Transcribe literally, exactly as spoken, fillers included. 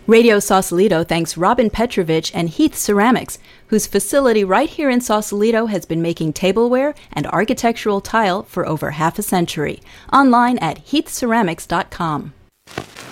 Radio Sausalito thanks Robin Petrovich and Heath Ceramics, whose facility right here in Sausalito has been making tableware and architectural tile for over half a century. Online at heath ceramics dot com.